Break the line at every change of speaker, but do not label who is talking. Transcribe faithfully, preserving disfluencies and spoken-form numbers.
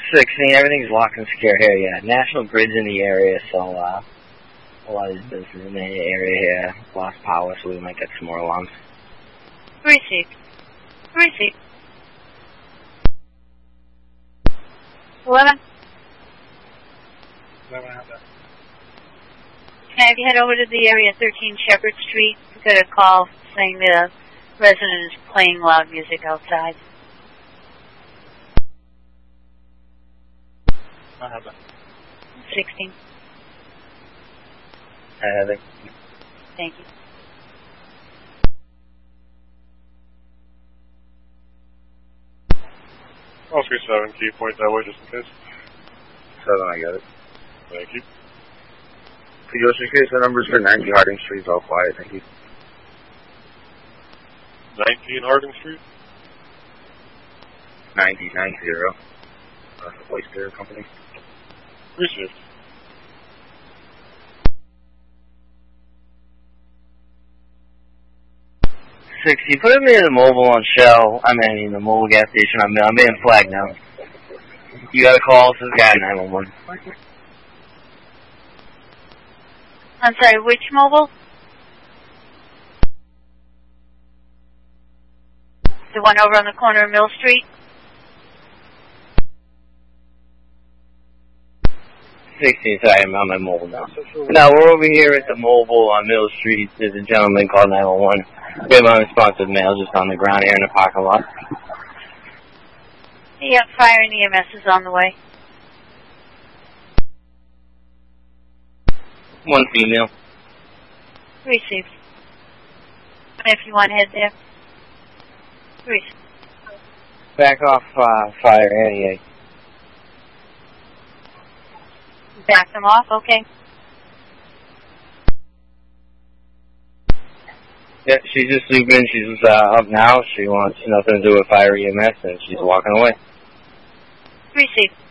sixteen, everything's locked and secure here, yeah. National Grid's in the area, so uh, a lot of these businesses in the area here lost power, so we might get some more alarms.
Received. Received. eleven.
eleven, have that.
Can I have you head over to the area thirteen Shepherd Street? We got a call saying the resident is playing loud music outside.
I have that.
sixteen.
I have it.
Thank you.
I'll three seven, can you point that way just in case?
Seven, I got it.
Thank you.
Could you also increase the numbers for ninety Harding Street? All quiet, thank you.
nineteen Harding Street?
ninety, nine zero. Uh, Voice Beer Company.
Received.
sixty, put him in the mobile on Shell. I mean, in the mobile gas station. I'm, I'm being flagged now. You got a call to the guy nine one one.
I'm sorry, which mobile? The one over on the corner of Mill Street?
sixteen, sorry, I'm on my mobile now. No, we're over here at the mobile on Mill Street. There's a gentleman called nine one one. We have unresponsive mail just on the ground here in the parking lot.
Yep, fire and E M S is on the way.
One female.
Received. If you want to head there. Received.
Back off uh, fire area.
Back them off, okay.
Yeah, she's just sleeping. She's uh, up now. She wants nothing to do with fire E M S, and she's walking away.
Received.